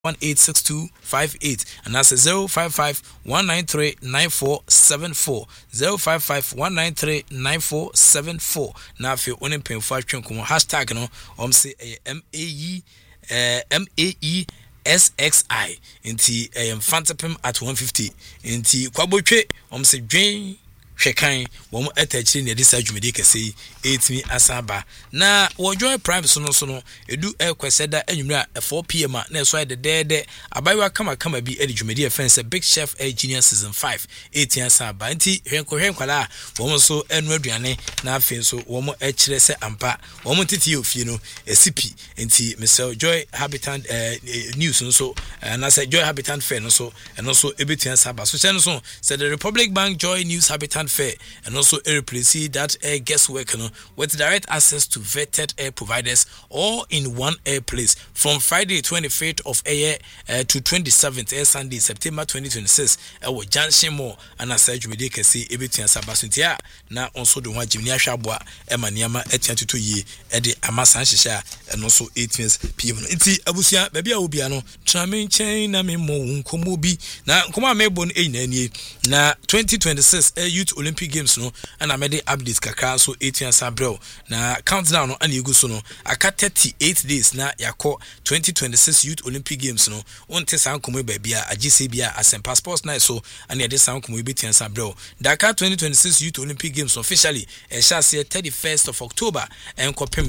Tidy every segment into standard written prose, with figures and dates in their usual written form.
055186258 and that's 05519399474 05519399474 now if you only pay for hashtag no say MAE SXI inti Fantapim at 150 inti kwabotwe say dwen hwekan wo mo atachiri ne disa dwumedi kase etimi asaba na wo joy prime so no edu kweseda anwumra 4 pm na eso de dede abayiwa kama bi edi dwumedi fence big chef junior season 5 etia asaba nti hwenkwala wo mo so enu aduane na afen so wo mo akire se ampa wo mo titi ofie no esipi nti Mr. Joy Habitant news no so na say Joy Habitant fair no so eno so ebetia asaba so say no so say the Republic Bank Joy News Habitant fair and also replace that guesswork with direct access to vetted air providers all in one air place from Friday 25th of air to 27th air Sunday September 2026 with Junction Mall and as such we can see everything sabasuntia na also the one Jimmy Ashabwa emaniama etiantutu ye ede amasan hihya and also 18 pm nti abusia baby a obi ano tramen chain na me mo nkomo bi na nkomo amebo no enani na 2026 youth Olympic Games no and I made the updates kakra so 18 Sabrel na countdown no and you so no aka 38 days na yako 2026 youth Olympic Games no on te san komo bia agise bia asem passports na so and the san komo be 10 Sabrel Dakar 2026 youth Olympic Games officially shall say 31st of October and kopem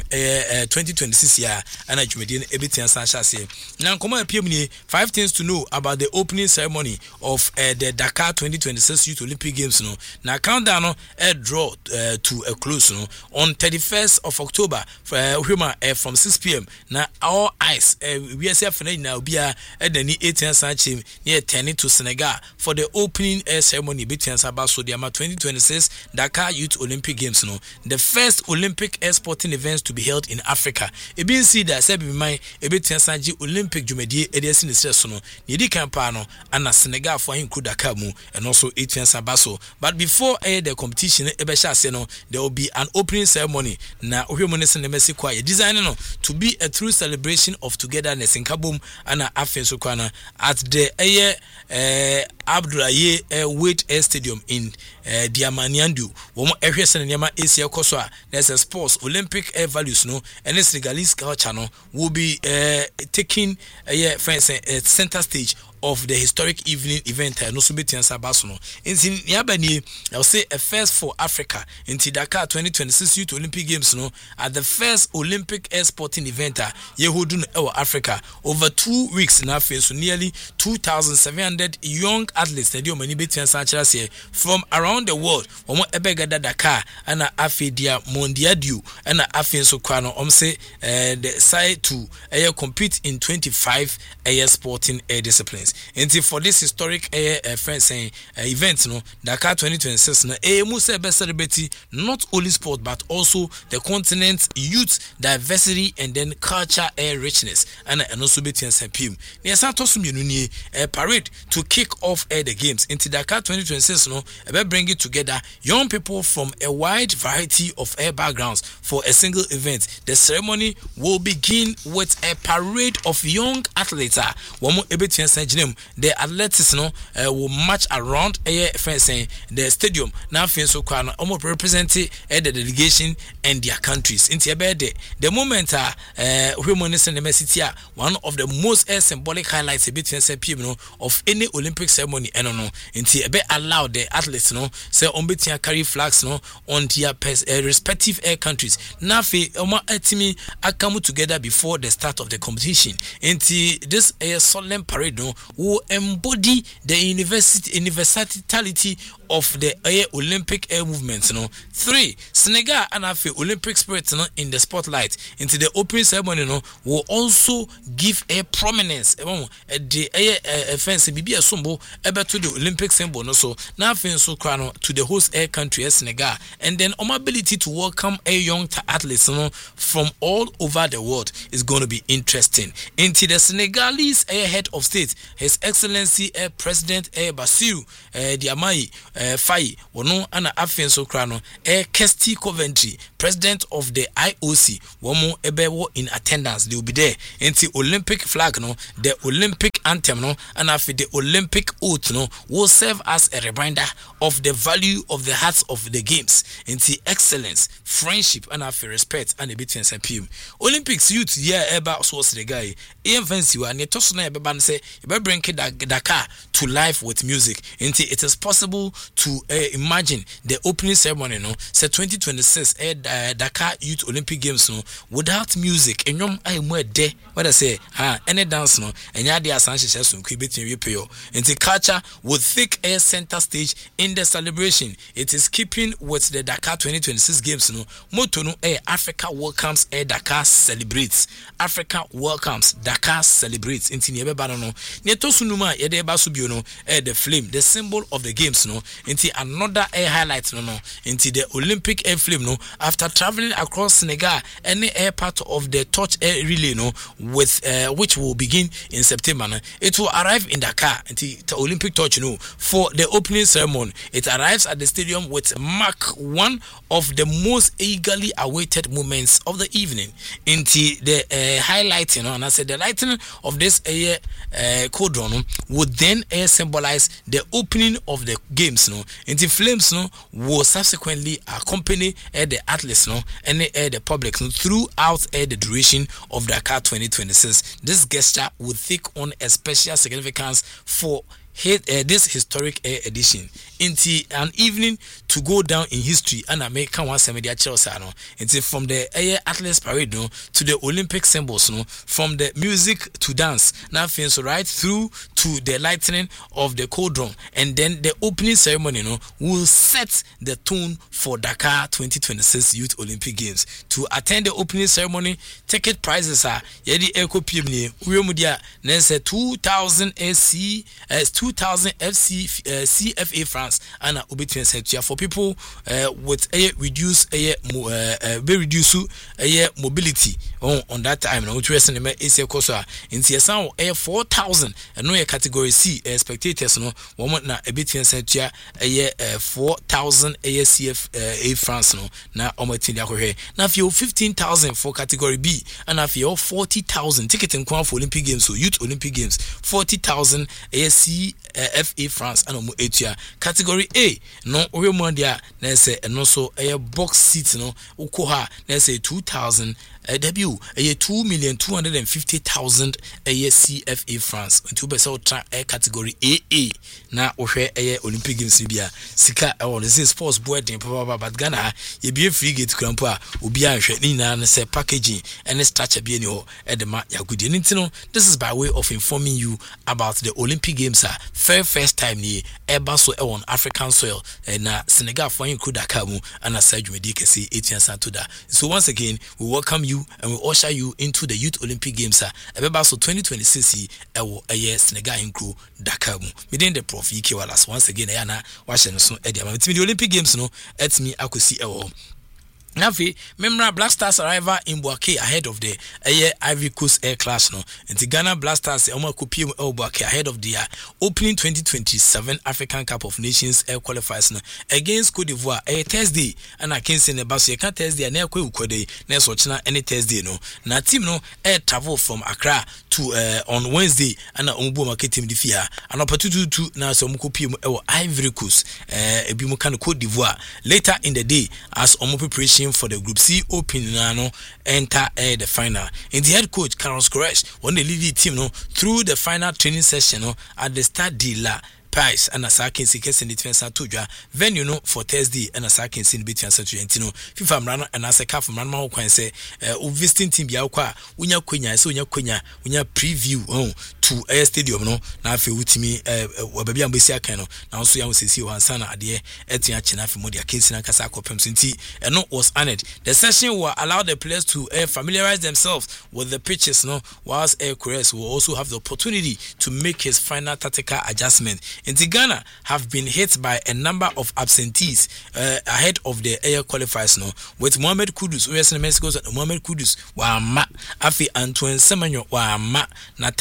2026 year and ajumedi e be 10 shall say na komo apiem ni 5 things to know about the opening ceremony of the Dakar 2026 youth Olympic Games no na countdown no draw to a close no on 31st of October from 6 p.m. na all eyes we are saying now be a dani 18 sanchim near 10 to Senegal for the opening ceremony between Sabaso the 2026 Dakar Youth Olympic Games no the first Olympic sporting events to be held in Africa e bin see that say be my e between sanji Olympic jumedie e dey sin stress no ne di campa no ana Senegal for hin kru Dakar mu and also 18 Sabaso but before the competition there will be an opening ceremony na design no to be a true celebration of togetherness in Kabum and Afenso Kwana at the Abdoulaye Wade Air Stadium in Diamaniandu. Womo ehwese nyama Asia Koswa there's a sports Olympic air values no and this Senegalese culture no will be taking center stage of the historic evening event no so betian sabaso no in yabani I'll say a first for Africa in Dakar 2026 Youth Olympic Games no at the first Olympic air sporting event yehodu no Africa over 2 weeks na face so nearly 2,700 young athletes na dey mani betian sanchira say from around the world omo ebegada Dakar and afedia mondiadio and afenso kwa no say the side to compete in 25 air sporting disciplines. And for this historic event no Dakar 2026 no musa be celebrate not only sport but also the continent's youth diversity and then culture richness and also betian sapim near santos mienu parade to kick off the games into Dakar 2026 no be bring it together young people from a wide variety of backgrounds for a single event. The ceremony will begin with a parade of young athletes the athletes will march around the stadium now so represent the delegation and their countries into the moment one of the most symbolic highlights of any Olympic ceremony allow the athletes say carry flags on their respective countries now come together before the start of the competition into this solemn parade will embody the universality of the Olympic movement. 3. Senegal and Olympic spirit in the spotlight into the opening ceremony will also give a prominence the offense bibi asombo to the Olympic symbol so now to the host country Senegal and then ability to welcome young athletes from all over the world is going to be interesting. Into the Senegalese head of state His Excellency President Basiru Diomaye Faye wono ana afen so kra no Kirsty Coventry, President of the IOC, womo ebewo in attendance. They will be there. Enti Olympic flag no, the Olympic anthem no, and after the Olympic oath no will serve as a reminder of the value of the hearts of the games. Enti excellence, friendship, and after respect and a bit in SPM. Olympics youth yeah eba so the guy. Ian fancy one ye toss na eba say you bring Dakar to life with music. Enti it is possible to imagine the opening ceremony no say 2026 Dakar Youth Olympic Games no without music. Enyom ay mo de what I say any dance no enya de asanhye so nku betin we pay. Enti culture will take a center stage in the celebration. It is keeping with the Dakar 2026 Games no motto no Africa welcomes Dakar celebrates. Africa welcomes Dakar celebrates. Enti ne beba no ne to sunuma ye de ba so bio no the flame, the symbol of the games no. Enti another highlight no into the Olympic air flame no after traveling across Senegal any air part of the torch air relay no with which will begin in September no, it will arrive in Dakar into the Olympic torch no for the opening ceremony. It arrives at the stadium with mark one of the most eagerly awaited moments of the evening. Into the highlighting and I said the lighting of this cauldron would then symbolize the opening of the games no. Into flames no will subsequently accompany the athletes no and the public no, throughout the duration of Dakar 2026. This gesture will take on a special significance for this historic edition into an evening to go down in history and American one media Chelsea no into from the athletes parade no to the Olympic symbols no from the music to dance now so right through to the lightning of the cauldron and then the opening ceremony no will set the tone for Dakar 2026 Youth Olympic Games. To attend the opening ceremony, ticket prices are yedi eco pm uyomudia nese 2000 CFA francs and obetwen setua for people with a reduced mobility on that time no which reason me ese koso inti esan 4000 and no category C spectators no woman na ebetwen setua 4000 CFA francs no na omatin dia kohwe na fio 15000 for category B and afio 40000 ticket in for Olympic Games so Youth Olympic Games 40000 CFA France and etua category A no we dia na say no so box seat no ukoha na say 2000 debut 2,250,000 CFA France into be so category AA na ohwe Olympic Games bia sika this sports board den papa but Ghana ye be free gate krampo a obi anhwe ni na na say packaging and structure bi ni ho edema yagudi ntino. This is by way of informing you about the Olympic Games first time ni eba so on African soil na Senegal for include Dakar mu and aside Jumedi kese etiansa to da. So once again we welcome you and we usher you into the Youth Olympic Games eba so 2026 ewo Senegal include Dakar mu. Within the Prof Ike Wallace once again na wa hye no so e dia ma the Olympic Games no etimi akosi ewo Navi, Memra Black Stars arrival in Bouaké ahead of the Ivory Coast Air Clash no. And the Ghana Black Stars Omakupi Bouaké ahead of the opening 2027 African Cup of Nations Air Qualifiers no against Cote d'Ivoire Thursday and against in the Basu can Thursday and Ekwe Ukode next watching any Thursday no. Na team no air travel from Accra to on Wednesday and Ombo market team defia and opportunity to na so Omakupi Ivory Coast ebi kan Cote d'Ivoire later in the day as Omo preparation for the Group C opening no enter the final. And the head coach Carlos Koresh won the lead team no through the final training session no at the Stade de la Price and Asakin Sikes in the defense to venue no for Thursday and Asakin sin between Satuyentino FIFA Mrano and Asaka from Ranma Kwan say visiting team Biakwa unya kwenya so unya kwenya unya preview to air stadium no na afi wutimi obabi ambesi aka no na nso ya wosesi wansana ade etia chena afi modi akesi na kasa akopem sinti no was honored. The session will allow the players to familiarize themselves with the pitches no whilst Air Corres will also have the opportunity to make his final tactical adjustment. In Ghana have been hit by a number of absentees ahead of the air qualifiers no with Mohamed Kudus US Mexico Mohamed Kudus wa ma afi Antoine Semenyo wa ma Nathaniel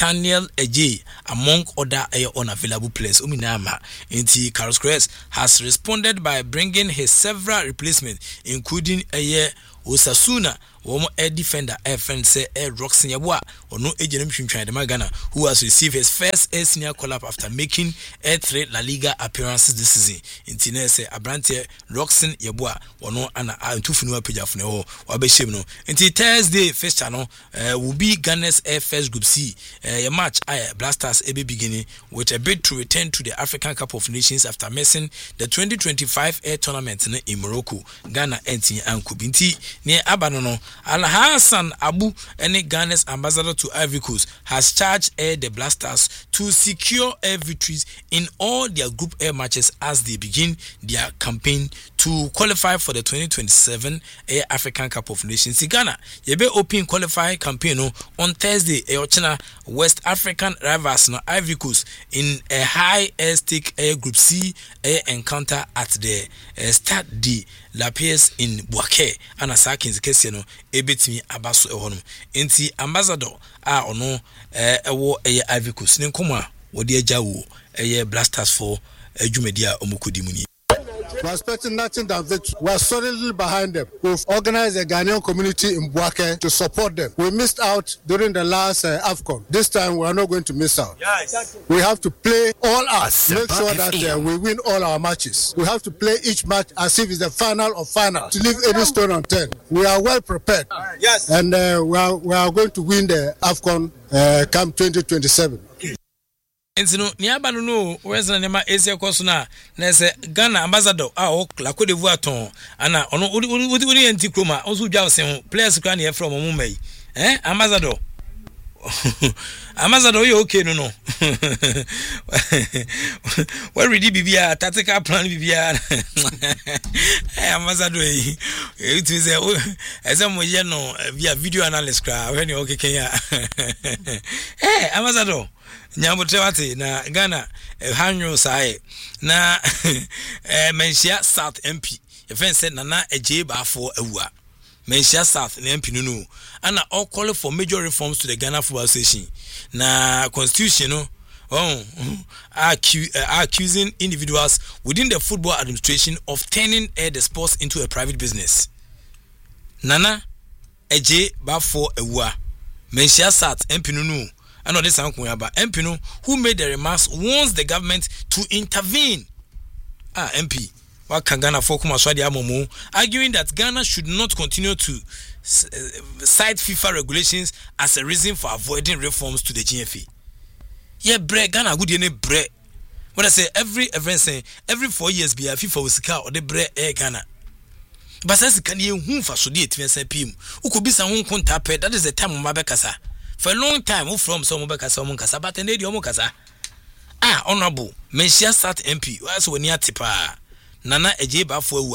Ejay among other unavailable players. Inti Carlos Queiroz has responded by bringing his several replacements, including Osasuna, defender friend say Roxin Yabua or no agent Magana, who has received his first senior call-up after making 3 La Liga appearances this season. In Tinese Abrante Roxin Yabua or no Anna Tufunua Pijafno or Beshimno. Until Thursday, first channel will be Ghana's first Group C. A match Blasters be beginning with a bid to return to the African Cup of Nations after missing the 2025 air tournament in Morocco. Ghana Enti and Kubinti near Abanono. Al Hassan Abu, any Ghana's ambassador to Ivory Coast, has charged the Blasters to secure air victories in all their Group A matches as they begin their campaign to qualify for the 2027 Air African Cup of Nations. In Ghana, Yebe open qualifying campaign on Thursday. China West African rivals no Ivory Coast in a high-stake Group C encounter at the Stade de La Pièce in Bouaké. And as I can say, no, ebetimi abaso ehonum. Enti ambassador ono ewo Ivory Coast. Nenkoma wodi ajawo Blasters for Jumedia omukudi muni. We are expecting nothing than victory. We are solidly behind them. We've organized a Ghanaian community in Bouaké to support them. We missed out during the last AFCON. This time we are not going to miss out. Yes. We have to play all out. Make sure that we win all our matches. We have to play each match as if it's the final of final to leave any stone unturned. We are well prepared. Yes. And we are going to win the AFCON Camp 2027. Ensino niaba no wesna nema ese koso na se Ghana ambassador o la Côte d'Ivoire ton ana ono odi enti kroma oso dwa se ho players kra na e from mo mai ambassador ambassador you okay no what ready bibia tactical plan bibia ambassador it is ese mo ye no via video analyst kra when you okay Kenya ambassador Nyamutewate na Ghana hanyo sae na Menshia South MP efen said Nana Ejay Bafo Awua Menshia South na MP no and all call for major reforms to the Ghana Football Association na constitution no accusing individuals within the football administration of turning the sports into a private business. Nana Ejay Bafo Awua Menshia South MP no and on this MP who made the remarks wants the government to intervene. MP what can Ghana for arguing that Ghana should not continue to cite FIFA regulations as a reason for avoiding reforms to the GFA. Yeah, Ghana good bre. What I say every 4 years be a FIFA will or the bre Ghana. But says can you whom for so dear PM who could be some contact that is the time of Mabekasa. For a long time, who from some Kasa, but an idiom Kasa. Honorable, Menshia South MP, as when you tipa Nana Ejay Bafo.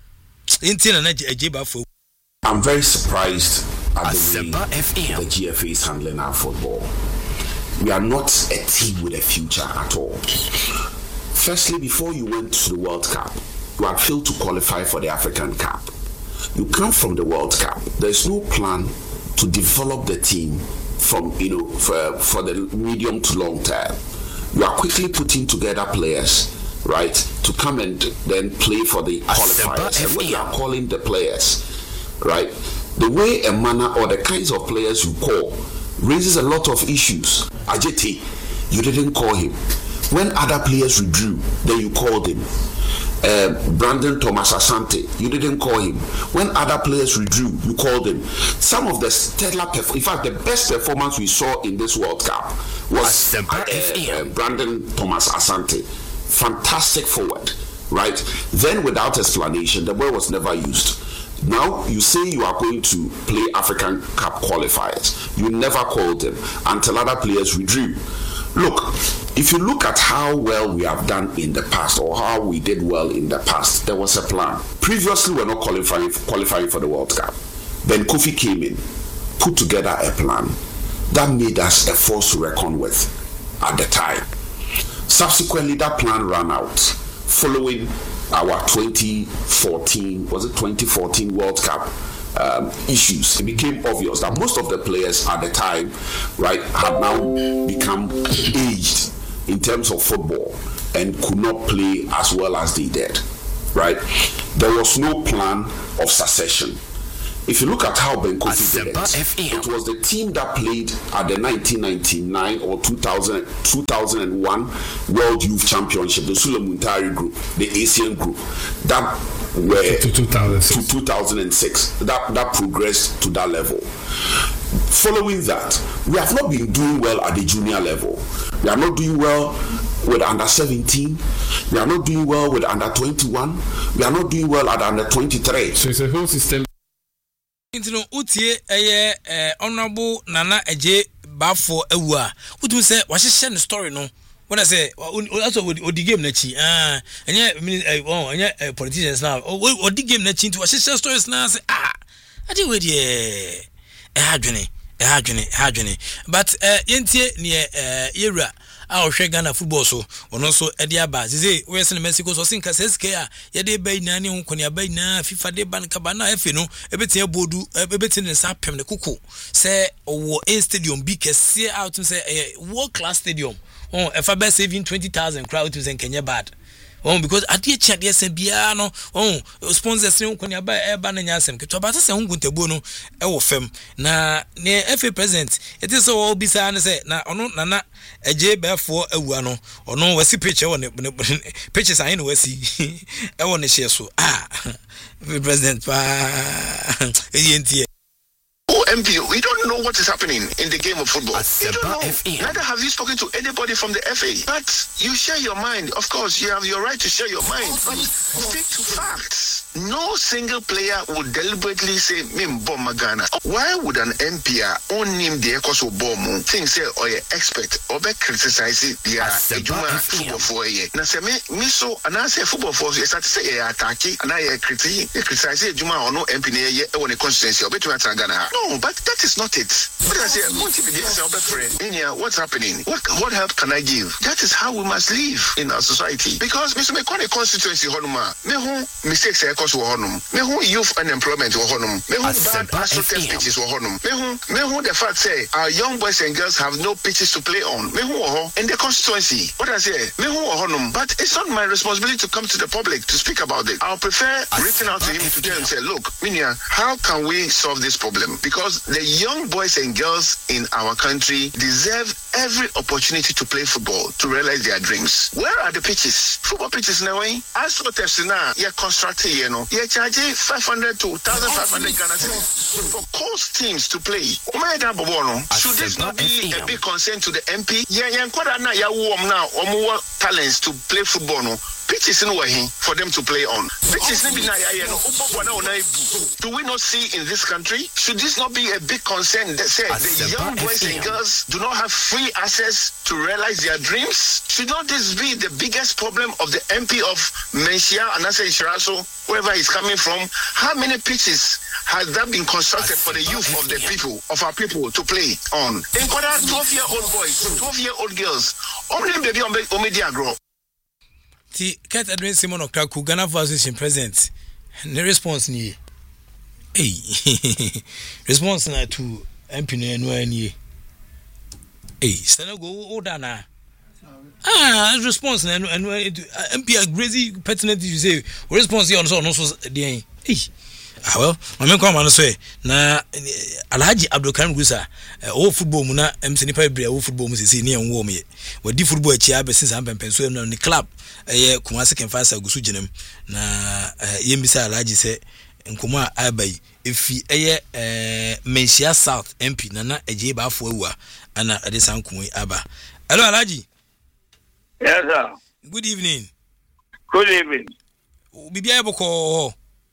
I'm very surprised at the way the GFA is handling our football. We are not a team with a future at all. Firstly, before you went to the World Cup, you had failed to qualify for the African Cup. You come from the World Cup. There's no plan to develop the team from for the medium to long term. You are quickly putting together players, right, to come and then play for the qualifiers. And when you are calling the players, right, the way a manner or the kinds of players you call raises a lot of issues. Ajeti, you didn't call him. When other players withdrew, then you called him. Brandon Thomas Asante, you didn't call him. When other players withdrew, you called him. Some of the stellar in fact, the best performance we saw in this World Cup was Brandon Thomas Asante. Fantastic forward, right? Then without explanation, the ball was never used. Now you say you are going to play African Cup qualifiers. You never called them until other players withdrew. Look, if you look at how well we have done in the past or how we did well in the past, there was a plan. Previously, we were not qualifying for the World Cup. Then Kofi came in, put together a plan that made us a force to reckon with at the time. Subsequently, that plan ran out following our 2014 World Cup issues, it became obvious that most of the players at the time, right, had now become aged in terms of football and could not play as well as they did, right? There was no plan of succession. If you look at how Ben Kofi did it was the team that played at the 1999 or 2001 World Youth Championship, the Sulamuntari group, the Asian group, that were to 2006, that progressed to that level. Following that, we have not been doing well at the junior level. We are not doing well with under 17. We are not doing well with under 21. We are not doing well at under 23. So it's a whole system. Intino utie honorable Nana Eje Bafo Ewa. Utu say wahye the story no. When I say also with the game na chi anya politicians now o the game na chi to wahye stories na say ade we dey hadwene but yentie ne yewura a ohwe Ghana football so ono so e dey aba say we say Mexico so sin ka SK a ye dey bay na ne honkoni abay na FIFA dey ban ka ba na efe no ebetia bodu ebetin ne sa pem ne kuku say owo a stadium bi kese out say world class stadium if I be saving 20,000 crowd to say Kenya bad because at the chat yes bia no sponsors ne honkoni abay e ba na nya asem keto ba say honkuntabu no e wo fem na ne FA president it is so bisa na say na ono Nana Eje Bafo Ewa no ono wasi picture won pictures ayin wasi e won ne share so president pa entie MP, we don't know what is happening in the game of football. You don't know. Neither have you spoken to anybody from the FA. But you share your mind. Of course, you have your right to share your mind. But stick to facts. No single player would deliberately say, "Mim bomb Ghana." Why would an MP own him the Ekos bomb think say or an expert or be criticize the Ejuma football for a year? Now say me so and I say football for you start say attack and I criticize Ejuma or no MP near on a constituency or between Ghana. No, but that is not it. But I say, what's happening? What help can I give? That is how we must live in our society. Because Mr. Mekone constituency honuma, mehu mistakes ekos wo honum, mehu youth unemployment wo honum, mehu bad astroturf pitches wo honum, mehu the fact say our young boys and girls have no pitches to play on, mehu wo in the constituency. What I say, mehu wo honum, but it's not my responsibility to come to the public to speak about it. I'll prefer reaching out to him today and say, look, Minia, how can we solve this problem? Because the young boys and girls in our country deserve every opportunity to play football, to realize their dreams. Where are the pitches? Football pitches now, AstroTurf now, you're constructing, you're charging 500 to 1,500 Ghana for coast teams to play. Should this not be a big concern to the MP? Talents to play football, no? Pitches in way for them to play on. Pitches in do we not see in this country? Should this not be a big concern that said the young boys and girls do not have free access to realize their dreams? Should not this be the biggest problem of the MP of Menchia and Asa Ishiraso, wherever he's coming from? How many pitches has that been constructed for the youth of the people, of our people, to play on? In 12-year-old boys, 12-year-old girls, only baby on media grow. The Cat Edwin Simon of Kraku, Ghana Association President, the response ni response na to MP no any stand go order na response na MP crazy pertinent you say response here on so dey well mama come on say na Alhaji Abdulkarim Gusa o football mu na MC ni pa bia o football mu sisi ni enwo mu ye wadi football achi abesin san pempenso na ni club Kumasi Kemfasa gusu jenem na yembisa Alhaji say nkomo a abai efi Menchia South MP Nana Eje Bafo Ewa ana adesan komo aba. Hello Alhaji. Yes sir. Good evening. Good evening. Bibia eboko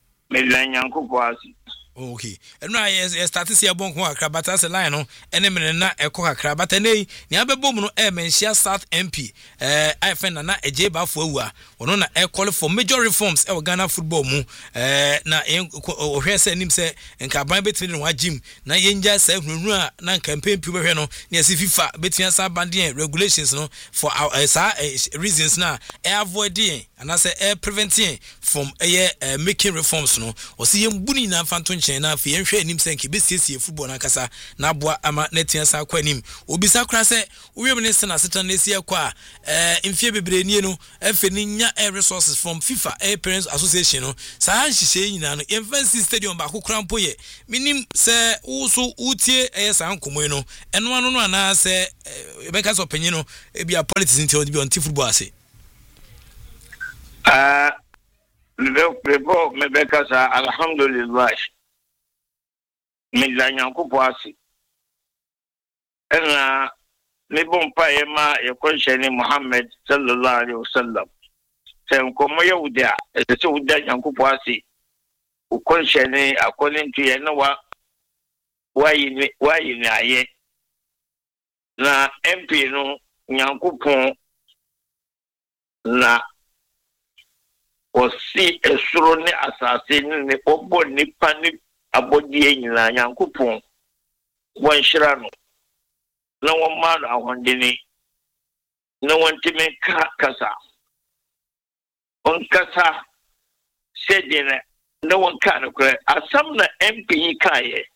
okay. And I start to see a bonk Krabata line no enemy na eko Krabata nei ni abebom no Menchia South MP I find Nana Eje Bafo Ewa ono na call for major reforms e Ghana football mu na ohwe se nim se nka ban betini no agim na yenja se hununu na campaign pi behwe no na se FIFA betini sa banding regulations no for reasons na avoiding and I say preventing from making reforms no o se yembuni na fanto nkyɛn na afei yɛnhwɛ anim sɛ nke besiesie football na kasa na aboa ama netua sa akɔ anim obisa kora sɛ woyem ne sena setan na sie akɔ a mfie bebree nie no afei ni nya resources from FIFA Parents Association no saa nhyehyɛ nyina no yɛmfa stadium ba ko kora mpo yɛ minim sɛ wo so utie saa nkomo no ɛno ano no ana sɛ yɛbɛka sɛ ɔpanyin no ebia politics nti ɔde bi ɔnti football ase Rebecca sa alhamdulillah me danyankopo ase ena me bompa yema yekonhyeni Muhammad sallallahu alaihi wasallam se nkomo ye wudia se wudia nyankopo ase ukonhyeni according to ye na wayi ni aye na MP no nyankopon na osi esuro ne asase ne obo nipa ne abodie nyina nyankopon wanhyira no na wonma no ahondene na wontime kasa on kasa sedene na wonka no kre asam na MP kaye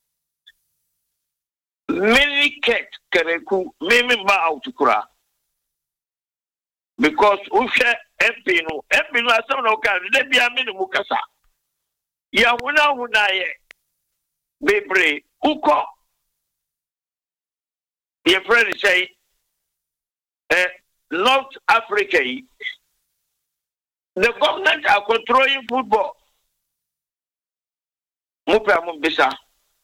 many cat kereku meme ba outukura because ushe MP no asam na oka de bia me no mukasa ya huna ye bebre uko your friend say North Africa the government are controlling football mupa mbisa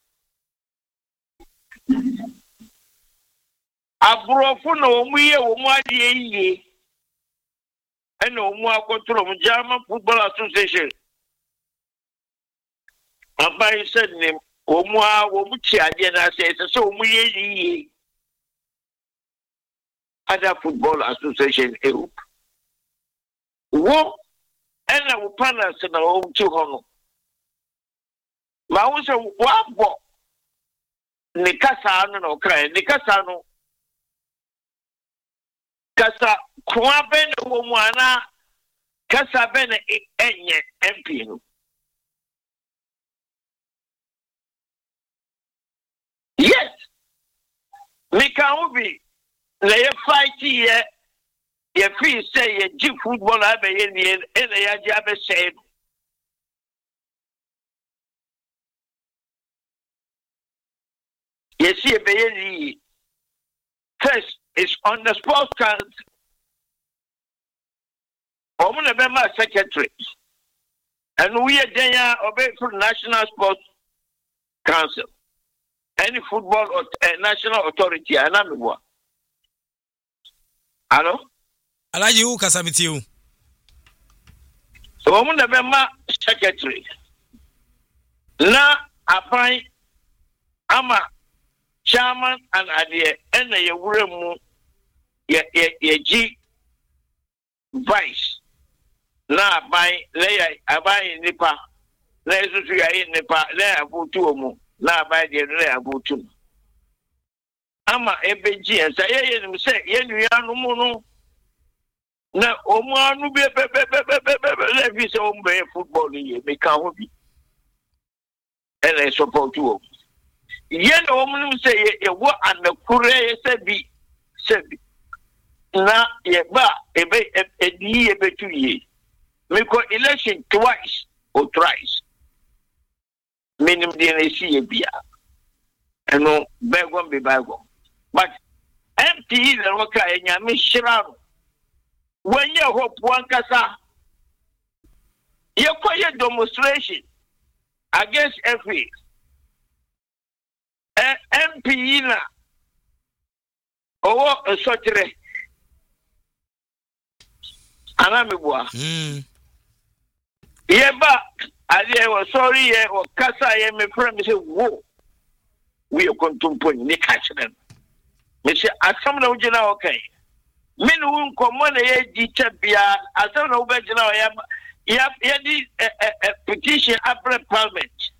abrofo na omuye omu ade yiye ena omu akontrol German Football Association abai said name omu ti ade na say so omu ye yiye other Football Association Europe wo ena wo partners na o ti hono ma wo se wa bo ni kasa no no kra ni kasa no kasa kwa ben wo mu ana kasa ben enye MP no yes me can be na ye fight ye feel say ye G football abaye ni ena ya ji abese yes ye baye ni first is on the sports council omuna bema secretary and we are there obey for National Sports Council any football or national authority anamwa hello alaji u kasamiti u so omuna bema secretary na apan ama chairman and adie ena ye wuremu ye G vice na abai nipa na esusu ya nipa na abutu omu na abai de na abutu ama ebeji ensa ye nim se ye nuanu mu no na omu anu be na fi se omu be football ye me ka ho bi ena support omu ye no omu se ye wo anakure ye sebi na ye ba ebe edi ebetu ye me ko election twice or thrice minimum the see bia eno begon be bago but MP the waka enyame shirano when ye hope one kasa ye koye demonstration against FA MP na owo sotre anamebua yeba ali was sorry ye o kasa ye me friend me say wo we are contempo ni catch them me say asam na ugina okay me no nkomo na ye di tabia asam na ubegina ya di petition after parliament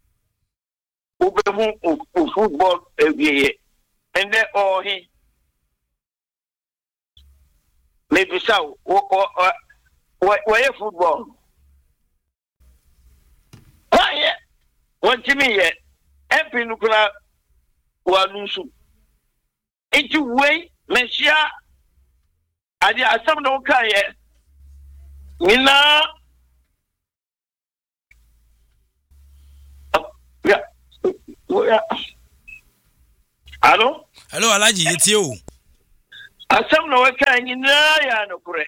ubemu football ewie and then oh he maybe so why football want me ye MP nukuna wanusu into way Mesia adi asam no kan ye mina yeah. Hello Alaji yetio asam no kan nyina ya no kure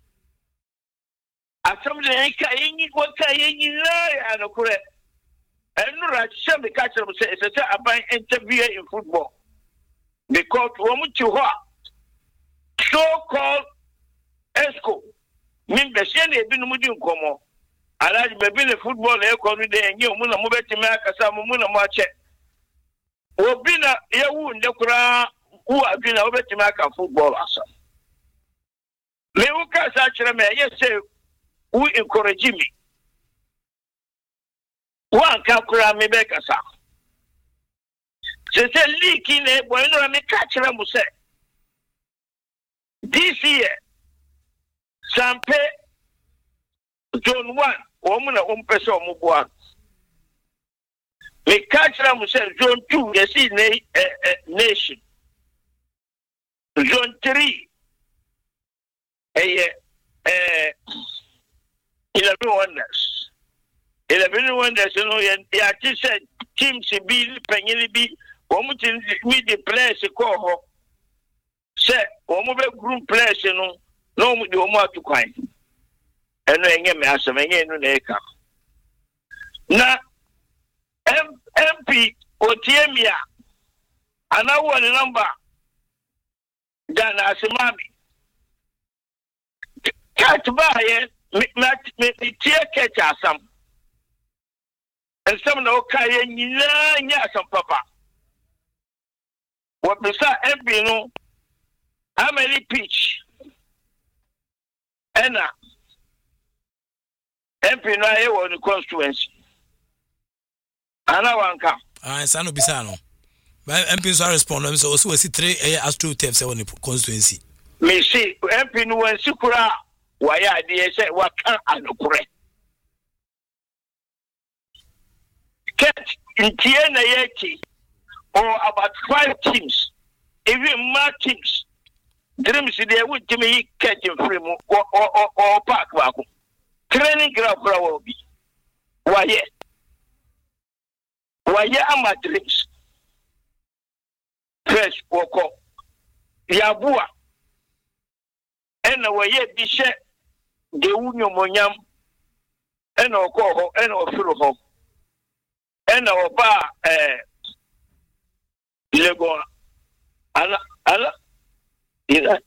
asam de kan yin kan yin ya no kure enu ra shem de catch them say it's a ban interview in football because womu chi ho so called esco min be se na ebi no mu di nkomo alaji be bi le football e ko no de enye mu na mu beti me akasa mu na mu ache obi na yewu nde kura u adwina wo beti me aka football asa me u ka sa kire me ye say u encourage me one ka kura me be kasa se leak in e boy no me ka kire mu say this year Sampe Zone 1 omuna ompese omugwa me catch am say Zone 2 you see nation Zone 3 11 wonders no ya ti say teams bi panyini bi omuti mi the players ko ho say omu be group players no no mu di omu atukwan eno enye me asem enye enu na eka na MP otiemia ana woni number dan asimami kat ba ye me tie ket asam ensem na okaye nyina nya asam papa what bisa MP no how many pitch Ena MP na ye won constituency ana wanka sano bisano MP so respond so we see 3 astro tapes won constituency me see MP no wan sikura wa ya de say wa kan anokure ket intie na yeki or about 5 teams even more teams dreams they would give me catching free or park wako training ground for will be why am my dreams fresh woko yabua ena waye bi she de wunyo monyam ena okọ ena ofiro ho ena oba lego ala Ida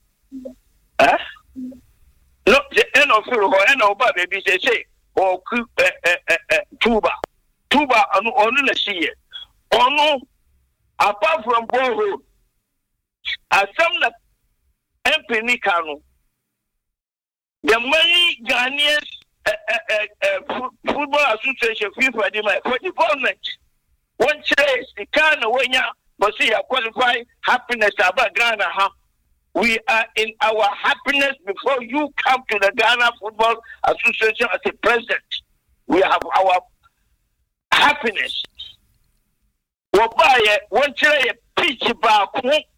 no the end of the end of baby say or tuba onu na see onu apart from borehole asam na MP ni kanu the many Ghanaian football association FIFA for development one chase the kind of when but see qualify happiness about Ghana we are in our happiness before you come to the Ghana Football Association as a president. We have our happiness. Wabaye one chere pitch back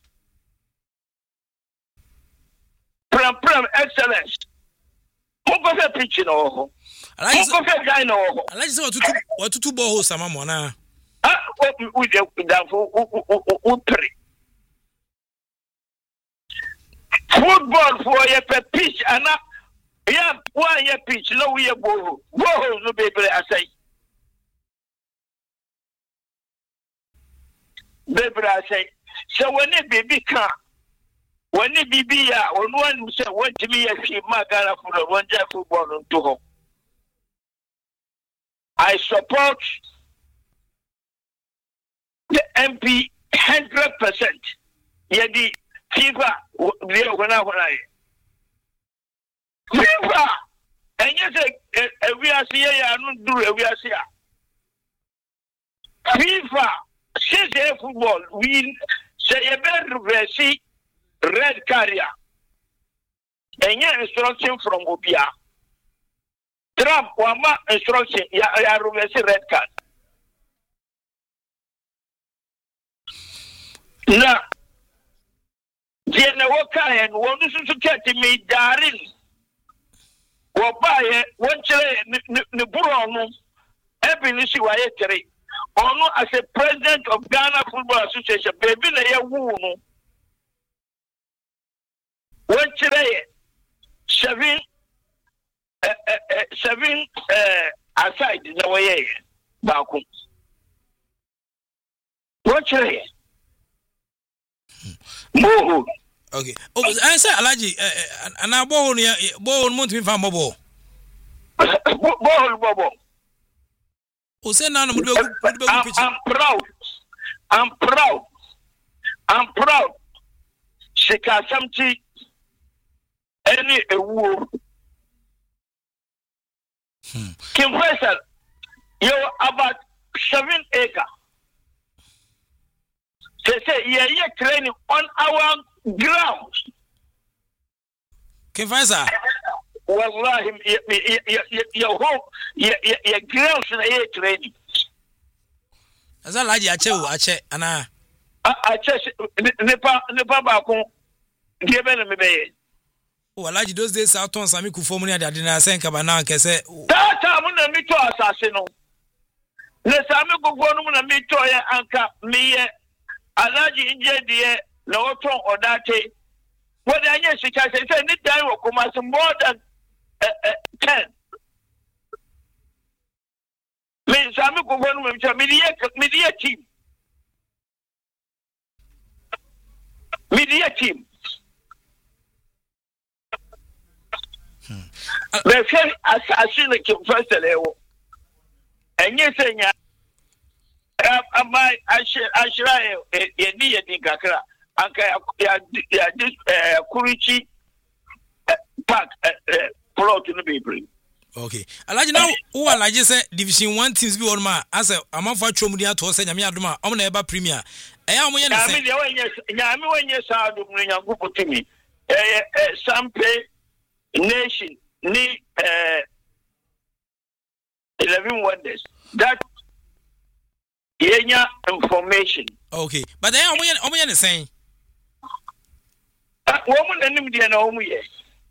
pram excellence. Who go pitch no? Who go guy no? I like say what to ball sama mona. We down for three. Football for a pitch and yeah, one year pitch, no we go no baby I say. Baby I say. So when it baby can when it be on one say what to me if she magara for the one day football on to home. I support the MP 100%. Yadi FIFA when I FIFA and you say we are here I don't do we are here. FIFA says football we say a better see red carrier and your instruction from Obia. Trump wama instruction ya reverse red card. na Jena Waka and one to get me darin. Wabaye, one chile, Neburon, Ebinisi Wayetere, Ono as a president of Ghana Football Association, baby, a wound. One chile, seven aside in the way, Bakum. One chile. Moho. Okay. Oh, I say Alaji, and I born Monty from Bobo. Bobo. Oh, say none of I'm proud. She can something any a war. Kim Faisal, you're about 7 acres. They say, yeah, training on our ground. Kim Faisal? Wallahi, your home, your grounds in training. As I like Ache, Anna. Ache, Nepa Baku, given me. Oh, I like those days out on Sami Kufomuni that didn't send Cabana, can say, that time when I meet to assassin. The Sami Kufonum and meet to Anka, me. Alaji inje die na oton odate what anya sika say any time will come as more than 10 me sami ko wonu me media team be say asasine ki first level enye senya Ashira yedi kakra anka ya Kurichi park plot no be bring. Okay. Alaji now who alaji say division 1 teams be on ma as a man for chomudi ato say nyame adoma o na eba premier. Eya mo ye ne say. Nyame wenye sa adom no nyangupo timi. Sampe nation ni 11 wonders. That Yenya information. Okay, but then I'm going to say, woman and him, dear, no, yes.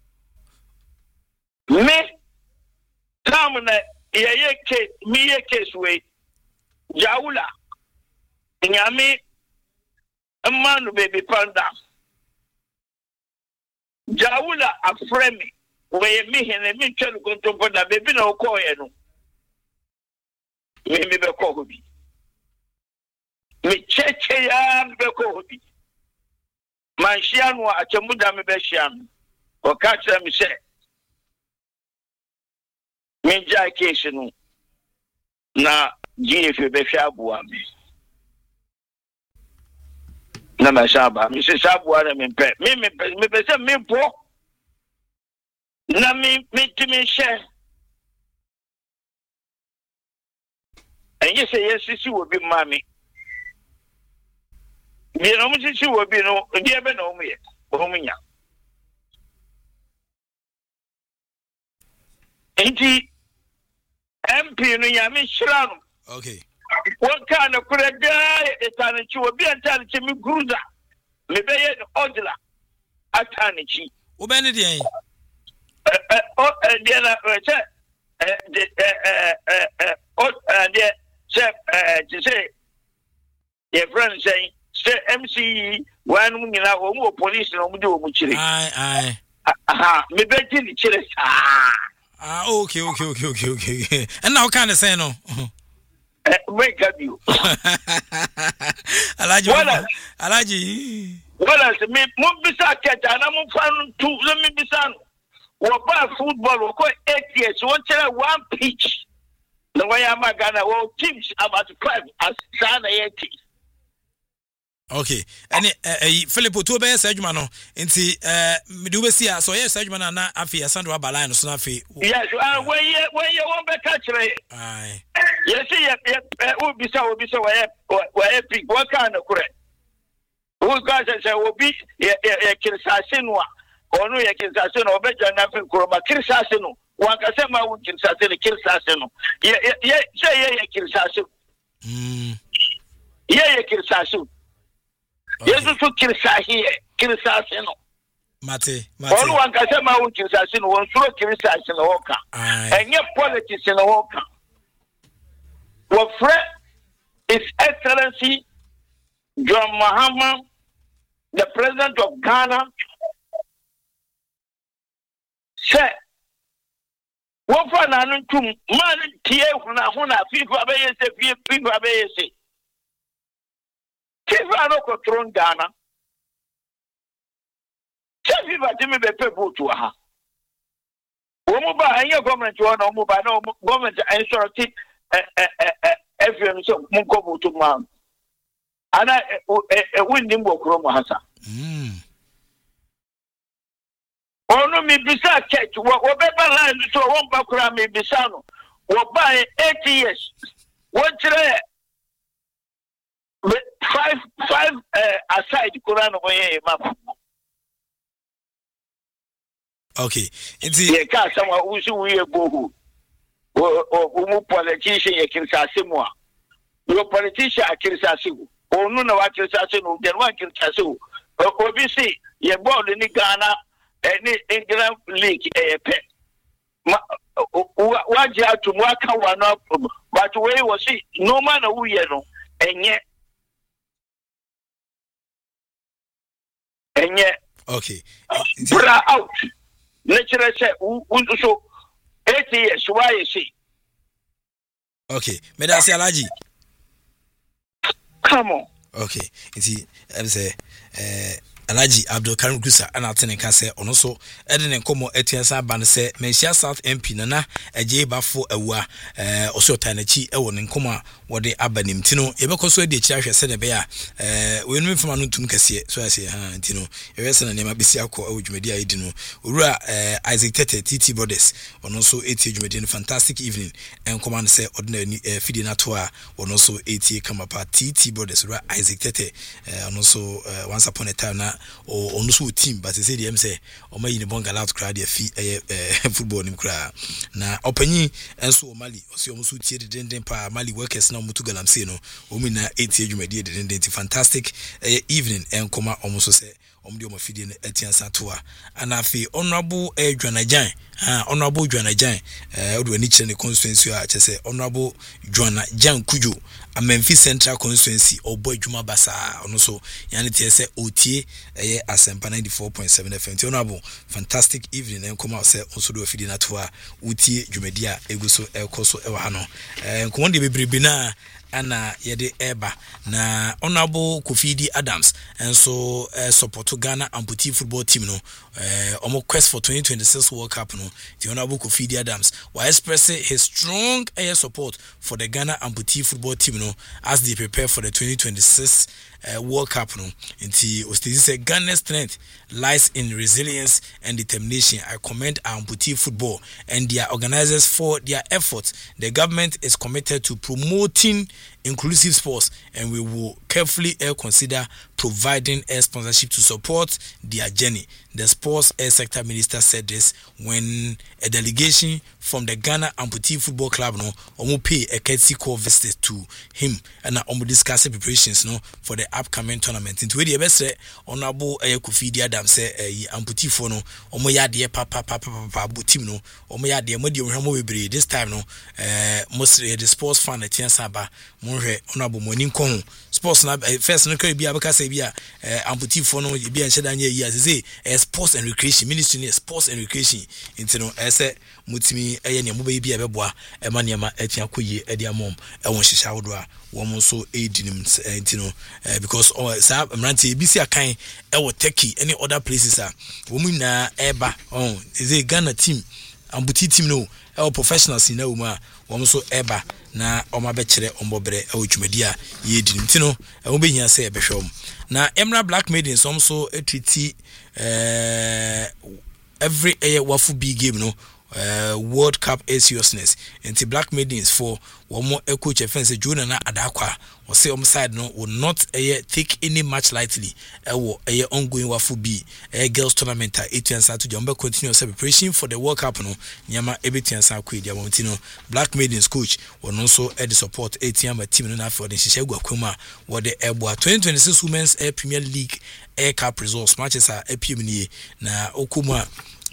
Me, come me a case way, Jaula, Yami, a man baby panda. Jaula, a friend, where me and me tell go to put a baby no coin. Maybe the coffee. Me cheche ya mbeko hobi manshianu achemuda mebeshianu wakati mi se minja kesinu na GF beshabu ami na mashaba mi se sabu ana mpe mi pese mi po na mi timishe enye se yesisi wobi mami Be no much will be no, dear Benomi, Bominia. Ain't he MP in Yami Shram? Okay. What kind of could a guy is an will be a Tanichi Gruza? Maybe an Odla at Tanichi. O Benedict. Oh, dear, to say, your friend saying, say MC one you know police no do omuchire aye me beti ni chire okay and now can say no wake up you Alaji what else me mo bisa keta na mo fan tu let me bisa wo ba football ko 8 years one chire one pitch no way am Ghana wo teams about 5 as sana 80. Okay, and Philip to be Sajman no nti me do be see so yes Sajman na afi Sandro Abala no so na afi. Yes, when you want be catch me. Aye. Yes, obi say why pick what kind of correct. Who guys say obi ye kirsase no a ono ye kirsase no obeja na afi kuroma kirsase no wan ka say ma wo kirsase no ye say ye kirsase. Ye kirsase. Yesu so kirisa here kirisa se no mate onu wanka se ma won kirisa se no won so kirisa se no woka enye politics no woka wo fre His Excellency John Mahama, the President of Ghana, said, "What for na ntum man tie huna FIFA be yese FIFA be yese. FIFA no control Ghana. FIFA timi be pe vote wa ha. Omo ba anya government wa na omo ba na government insurance FM so munko vote man. Ana win nimbo kromo hasa. Ono mi bisa church wo beba line so won ba kura mi bisa no wo buy 8 years won tire 5 aside kura no ye map. Okay, it's ye ka sama usu we go o mu politician ye kinsa semwa yo politician akirsa segu onu na wa kirsa segu den wa kirsa segu obi si ye ball ni Ghana any England league pe wa ja to mu aka wa no but we was see no man who ye no enye okay bra out natural say so 8 years why you see okay medasi alaji come on okay see I say Alaji Abdul Karim Kusa ana tene ka se ono so ede ne nkomo atuansa ba ne se Mensia South MP nana aje bafo awua oso tanachi e wo ne nkomo a wode abanim tino yebekoso ade chi ahwe se ne be ya we no mfama no tum kase so ase ha tino yewese na nema besi akọ awudwumadi ayi dino owura Isaac Tete TT Brothers ono so eti dwumadi no fantastic evening enkomo ne se ordinary fidi na to a ono so eti kamapa TT Brothers owura Isaac Tete ono so once upon a time na onu so team but say dem say o mayi ne bonga out crowd ya fi football nim kra na opanyi enso o Mali o se o so tie denden pa Mali workers na mutu galamse no o mi na etie dwumadi denden fantastic evening enkoma o so say omdi o mafidi ne etiansa to a anafi honorable Dwanajan honorable Dwanajan odo ani kire ne constituency a chese honorable Dwanajan Kujo Amemfi Central Constituency obo adwuma basa ono so yani tie se otie asempa 94.7 FM honorable fantastic evening enkoma se onso do afidi na to a utie dwumadi a eguso ekoso ewa ha no nkomde bebrebe na ana yede eba na honorable Kofidi Adams enso support Ghana amputee football team no omo quest for 2026 World Cup no the honorable Kofidi Adams was expressing his strong support for the Ghana amputee football team no as they prepare for the 2026 World Cup no inti Ostezi said Ghana's strength lies in resilience and determination. I commend amputee football and their organizers for their efforts. The government is committed to promoting inclusive sports and we will carefully consider providing a sponsorship to support their journey. The sports sector minister said this when a delegation from the Ghana Amputee Football Club no omo pay a courtesy call visit to him and omo discuss preparations no for the upcoming tournament. Into the best honorable Kofidi Adams say amputee for no omo yade papa team no omo yade modi ohwamo bebre this time no mostly the sports fan atiansa ba monhwe honorable moni nkon sports na first no ka bia beka say bia amputee for no bia nhyeda nya yi say sports and recreation ministry ne sports and recreation into no say mutimi ne mo be bia beboa ema ne ma atia koyi ade amom ewon hihya wodo a wo mo so edinim into no because sa mranti bi si akan ewo Turkey any other places a wo mu na eba is a Ghana team amputee team no ewo professionals in na wo ma wo so eba na oma be kire ombobre ewo dwumadi a ye dinim tino ewo be hia se ebehwom na Emra Black Maidens so etiti every wafu big game no World Cup seriousness and the Black Maidens for one more coach offense Juna na adakwa or say side no will not take any match lightly. Ongoing wafu B girls tournament at 8 and to Jumbo continue preparation for the World Cup no Nyama Ebitian Sakwe Diamantino Black Maidens coach will also add support ATM team no for the Shishegua Kuma what the Airboa 2026 Women's Air Premier League Air Cup results matches are APMNE na Okuma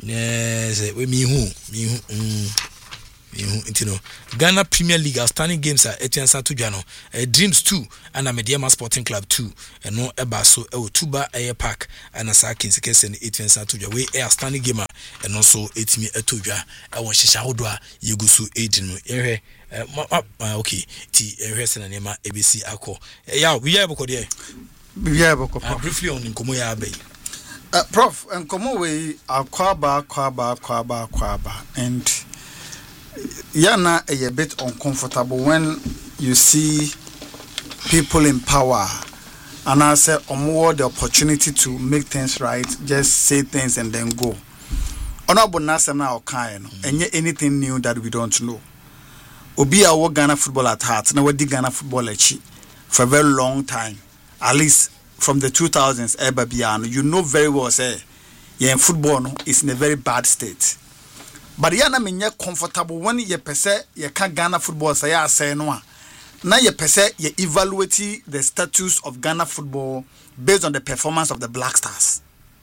Ghana Premier League outstanding games are Etienne Santujano, Dreams 2 and Mediama Sporting Club 2 and no Ebaso Tuba Air Park and Asaki Sekesen Etienne Santuja we outstanding gamer and also Etimi Etuja I want Shishahodwa Yugusu Adrian okay T Resen and Nema ABC Ako we are briefly on Nkomoya Abbey. Prof, and come away, Kwaba, and Yana a bit uncomfortable when you see people in power, and I say, more the opportunity to make things right, just say things and then go. Honorable Nasa now kind, and yet anything new that we don't know. Obi our Ghana football at heart, now we Ghana football for a very long time, at least. From the 2000s, you know very well, say, football is in a very bad state. But yana mean comfortable when you pese you can Ghana football say ya say no. Now you pese you evaluate the status of Ghana football based on the performance of the Black Stars.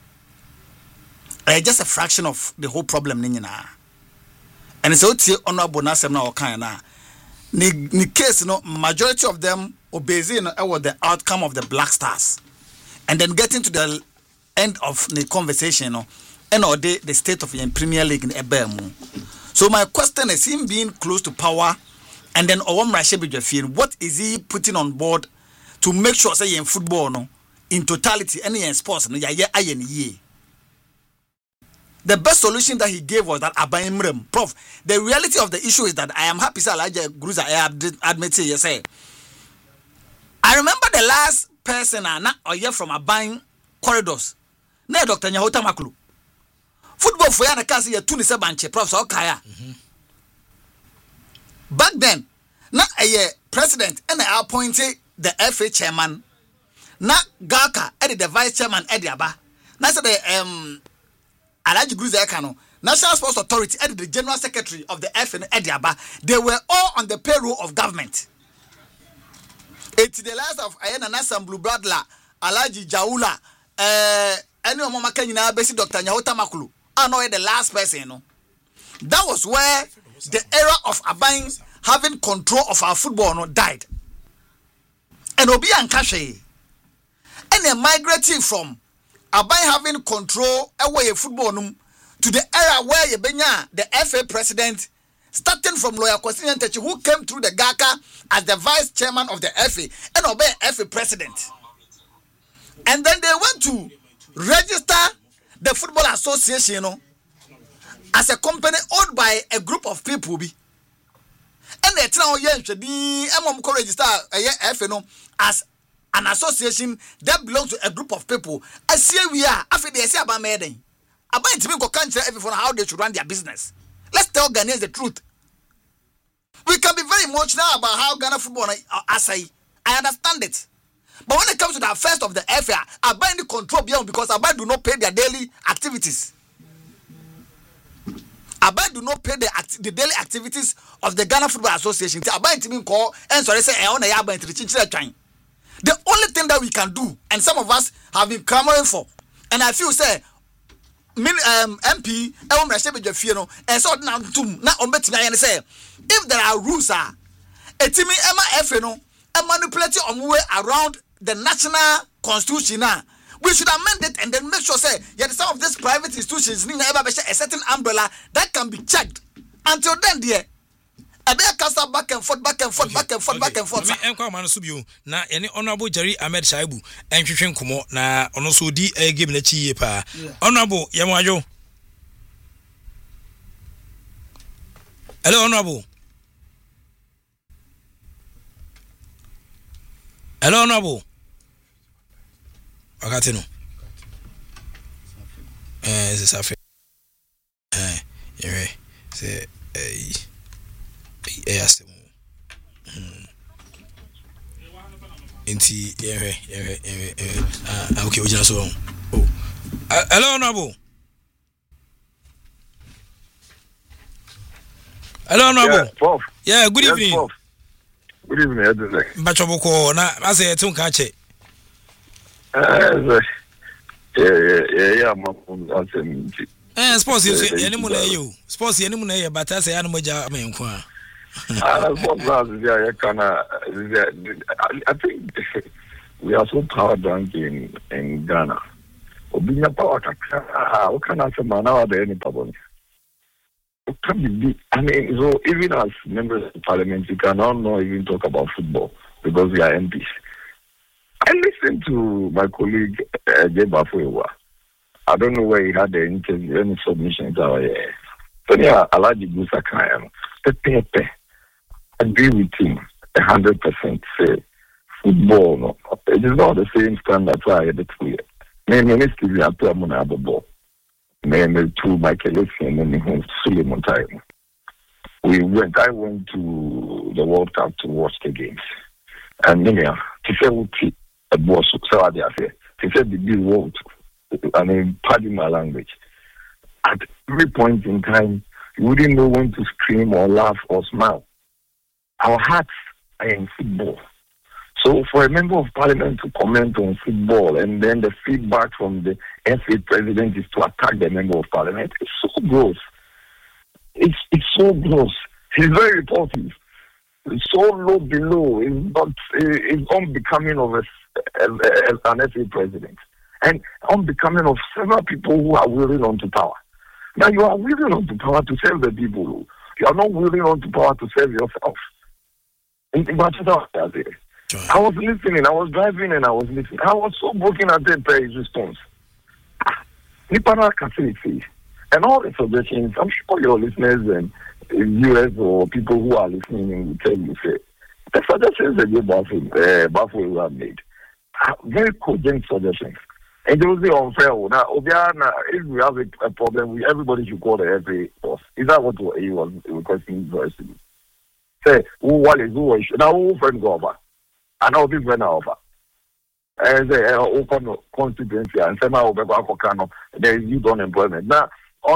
Just a fraction of the whole problem ninyina. And it's all honorable nasem na okan na. Ni case no majority of them obey the outcome of the Black Stars. And then getting to the end of the conversation, and or the state of the Premier League in Ebemu. So my question is him being close to power, and then Owam Rashebi Jafin, what is he putting on board to make sure say in football in totality, any in sports The best solution that he gave was that Abayimrem. Prof, the reality of the issue is that I am happy sir Elijah Gruza I admit it, yes. I remember the last person from Abayin corridors. Na Dr. Nyahota Makulu. Football for yana kasi ya 27 banche prof so kaya. Back then, na a president and I appointed the FA chairman. Na Gaka edit the vice chairman Ediaba. Na said the Alaji Gruza Ekano, National Sports Authority edit the general secretary of the FA Ediaba. They were all on the payroll of government. It's the last of Ayana Nasam Blue Bradla, Alaji Jaula, any of Mama Kenya, basic Dr. Nyahota Makulu. I know the last person, That was where the era of Abayin having control of our football died. And Obi and Kashe. And they migrating from Abayin having control away football to the era where you benya the FA president. Starting from Lawyer Kwasi Ntechi, who came through the GACA as the vice chairman of the FA and obey FA president. And then they went to register the Football Association as a company owned by a group of people. And they tell you to register FA as an association that belongs to a group of people. I see we are after they say about Maiden. About to go country everyone how they should run their business. Let's tell Ghanaians the truth. We can be very emotional about how Ghana football Asai. I understand it. But when it comes to the affairs of the FA, Abai the control beyond because Abai do not pay their daily activities. Abai do not pay the daily activities of the Ghana Football Association. Abai to me call and sorry say I want to Abai to the The only thing that we can do, and some of us have been clamoring for, and I feel say MP and so now say if there are rules manipulate way around the national constitution we should amend it and then make sure say some of these private institutions need a certain umbrella that can be checked. Until then dear back and forth. Na any honorable Jerry Ahmed Shaibu and Chifin Kumo na onoso di game na chi pa. Honorable Yamajo. Hello honorable. Hello honorable. Akatino. It's a fair. Say yes. Inti, okay, we just so. Oh, hello, Honorable. Hello, Honorable. Yeah, good evening. Prof. Good evening, Edwin. Bachoboko, na I say it's unkache. Sports is any money you. Sports any money, but I say animal job. I think we are so power drunk in Ghana. Obinya power what can I say now there any problem? I mean, so even as members of parliament, you cannot not even talk about football because we are MPs. I listened to my colleague Jeba Fuewa. I don't know where he had the interview, any submissions out here. So yeah, Alaji Gusa Kayam, Pepe, agree with him 100%. Say football, no, it is not the same standard. Why it's clear. Many still have to have a ball. Many to Michael Essien and him Suleiman time. I went to the World Cup to watch the games, and then to say what a boss so I say to say the big world. I mean, pardon my language. At every point in time, you wouldn't know when to scream or laugh or smile. Our hearts are in football. So for a member of parliament to comment on football and then the feedback from the FA president is to attack the member of parliament, it's so gross. It's so gross. It's very repulsive. It's so low below. It's unbecoming of an FA president. And unbecoming of several people who are willing onto power. Now you are willing onto power to serve the people. You are not willing onto power to serve yourself. I was listening, I was driving and I was listening. I was so broken at his response. And all the suggestions, I'm sure your listeners in US or people who are listening will tell you, say, the suggestions that Buffalo have made are very cogent suggestions. And they will say unfair. Now, if we have a problem, everybody should call the FA boss. Is that what he was requesting for us to do? Say, who should now who friend go over? And now this friend over. And say, open constituency and say, now there is youth unemployment. Now,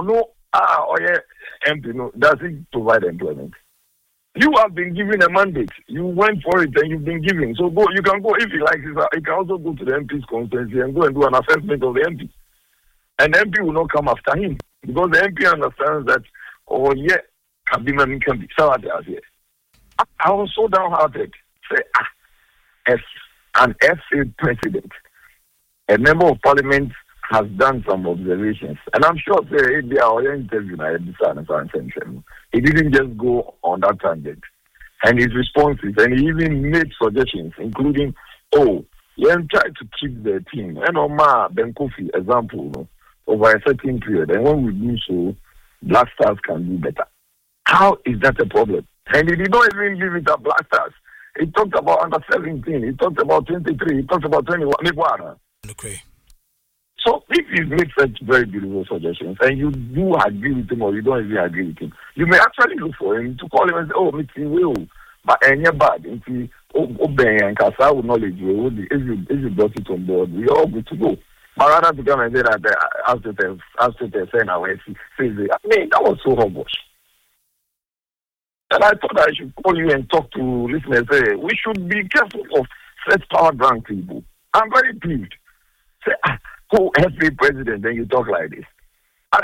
MP, no, does it provide employment? You have been given a mandate. You went for it and you've been given. So go. You can go if you like. You can also go to the MP's constituency and go and do an assessment of the MP. And the MP will not come after him because the MP understands that, can be. So I was so downhearted. Say, as an FA president, a member of parliament has done some observations, and I'm sure our interview he didn't just go on that tangent. And his responses, and he even made suggestions, including, try to keep the team. And Omar Ben Kofi example, over a certain period, and when we do so, Black Stars can do better. How is that a problem? And he did not even leave it at Black Stars. He talked about under 17, he talked about 23, he talked about 21. Okay. So if he makes such very beautiful suggestions and you do agree with him or you don't even agree with him, you may actually look for him to call him and say, Mr. Will, but any bad, if you obey and cast out knowledge, if you brought it on board, we all good to go. But rather to come and say that after the saying away, that was so hogwash. And I thought I should call you and talk to listeners. Say, we should be careful of such power drunk people. I'm very pleased. Say, who FA president, then you talk like this. We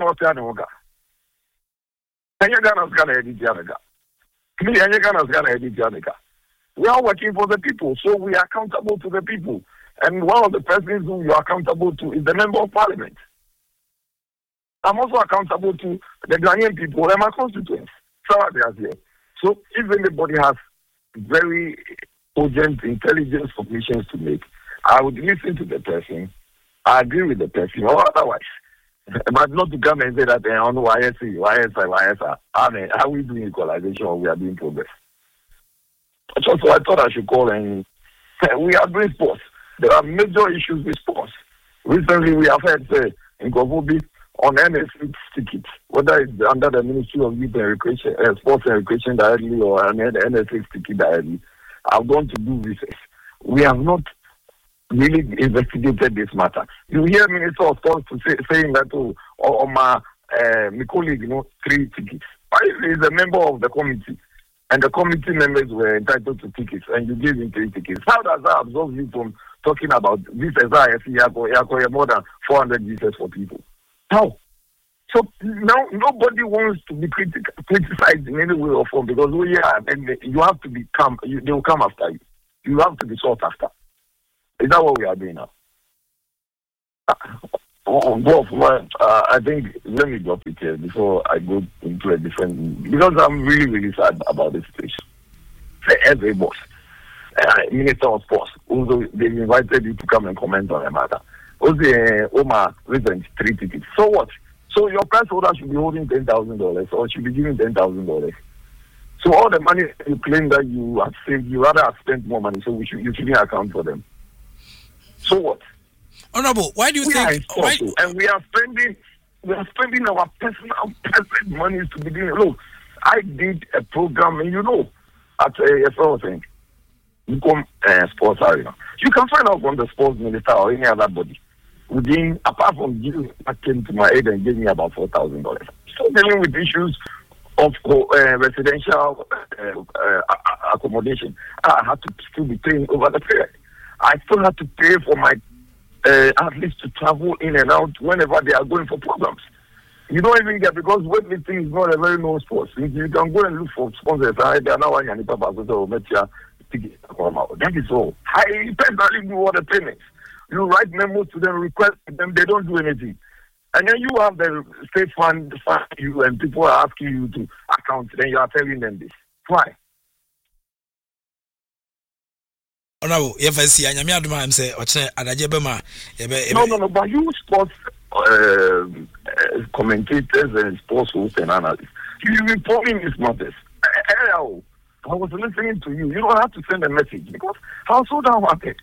are working for the people, so we are accountable to the people. And one of the persons who you are accountable to is the member of parliament. I'm also accountable to the Ghanaian people and my constituents. So if anybody has very urgent intelligence submissions to make, I would listen to the person. I agree with the person, or otherwise. But not to come and say that on YSI. I mean, are we doing equalization or we are doing progress? So I thought I should call and we are doing sports. There are major issues with sports. Recently, we have heard in Kofobi on NSX tickets, whether it's under the Ministry of Youth and Recreation, Sports and Recreation directly or an NSX ticket directly. I've gone to do research. we have not really investigated this matter. You hear Minister of Sports saying that, my colleague, 3 tickets. Why is a member of the committee, and the committee members were entitled to tickets, and you gave him 3 tickets? How does that absolve you from talking about this as more than 400 visas for people? How? So now nobody wants to be criticized in any way or form, because and you have to become. They will come after you. You have to be sought after. Is that what we are doing now? I think let me drop it here before I go into a different, because I'm really, really sad about this situation. Say every boss, Minister of Sports, although they invited you to come and comment on the matter. Also, Omar recent 3 tickets. So what? So your press holder should be holding $10,000 or should be giving $10,000. So all the money you claim that you have saved, you rather have spent more money. So you shouldn't account for them. So what? Honorable, why do you think? And we are spending our personal monies to begin. Look, I did a program, and at a thing, Become Sports Arena. You can find out from the sports minister or any other body. Apart from you, that came to my aid and gave me about $4,000. So dealing with issues of residential accommodation, I had to still be paying over the period. I still had to pay for my athletes to travel in and out whenever they are going for programs. You don't even get, because weightlifting is not a very known sport. You can go and look for sponsors. That is all. I personally do all the payments. You write memos to them, request them, they don't do anything. And then you have the state fund you, and people are asking you to account. Then you are telling them this. Why? No, but you sports commentators and sports hosts and analysts, you reporting these matters. I was listening to you. You don't have to send a message, because how so that wanted?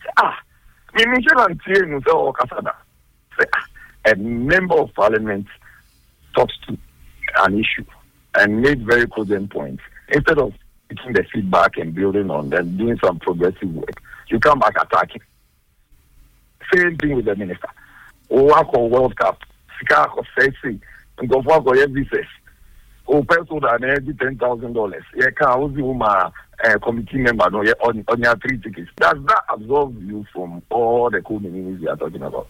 A member of parliament talks to an issue and made very cogent points. Instead of taking the feedback and building on them, doing some progressive work, you come back attacking. Same thing with the minister. World Cup, Chicago, sexy, and go for visas. Person that every $10,000. You can't committee member on your 3 tickets. Does that absolve you from all the code meanings you are talking about?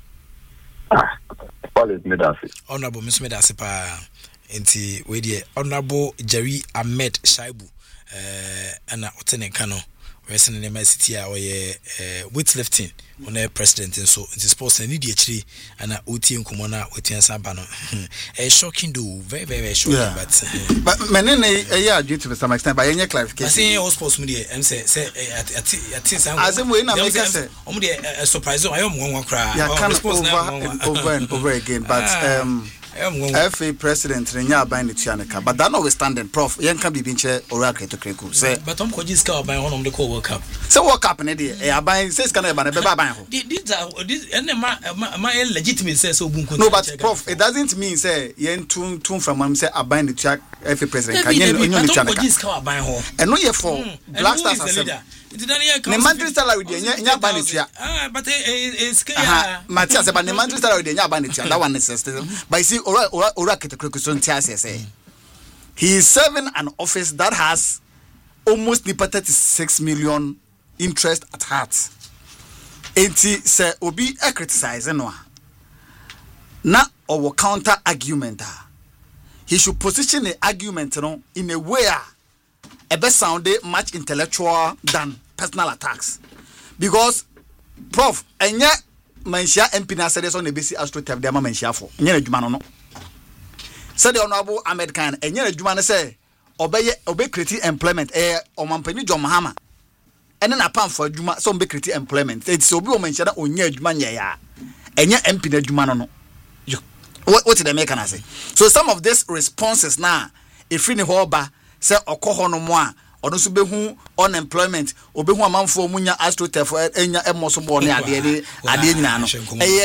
Honorable Miss Medasipa, Honorable Jerry Ahmed Shaibu, and Otene Kano, wrestling in my city, weightlifting on a president, and so it is supposed to need actually and OT and Kumona with Sabano. A shocking do, very, very shocking, but yeah, due to some extent, by any clarification. I see all sports media and say, as in when I say, only a surprise. I am one cry. Yeah, over and over again, but FA president Renya buying the Tianaka, but that notwithstanding, Prof. Yan can be binche oracle to Kreku. Say, but Tom Kojiska by one of the World Cup. So what up in idea? I buy says can I buy this and my legitimate says so. No, but Prof, it doesn't mean say yen tune from him say I buy the track FA president. Can you know Tianaka? And no, for Black Stars Assembly. The monthly salary, the Banitia. But it's Matthias, but the monthly salary, the Banitia. That one is system. But see, Oracle to Crickuson Tias. He is serving an office that has almost 36 million interest at heart. And he say, Obi a criticize no. Na or counter argument. He should position the argument in a way a best sounded much intellectual than personal attacks, because Prof enya mentia MP na said on the basic astro tab de ma mentia for enya adwuma no said the honorable Ahmed Khan enya adwuma no say obey create employment omampani John Mahama ene na pam for adwuma so obey create employment it's obi o mentia na onya adwuma nya ya enya MP na adwuma no what did they make can say? So some of these responses now if in hoba say okoho no mo a ono so behu unemployment obehu amanfo munya astrotef enya emoso bo ne ade nyina no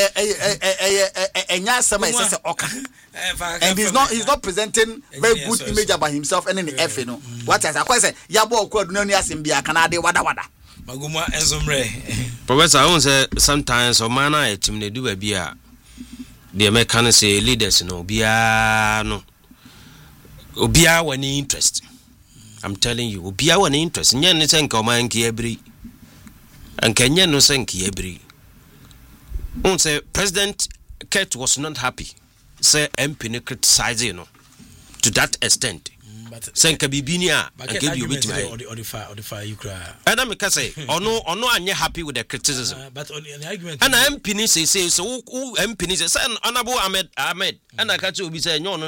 enya asema say oka and he's not presenting very good image about himself and in the FA no what I say yabo okwaduna ni asem bia kana ade wada maguma ensomre Professor I won't say sometimes or mana a team they do a beer the American say leaders no bia no obia when interest I'm telling you obia when interest nyen senka o man ki ebri anka nyen no senki ebri on say President Kurt was not happy say MP ne criticize you know to that extent senka bibinia and give you with me or the fire you cry and I make say ono anye happy with the criticism but on the argument and MP ni say so who MP ni say honorable Ahmed and I catch you be say no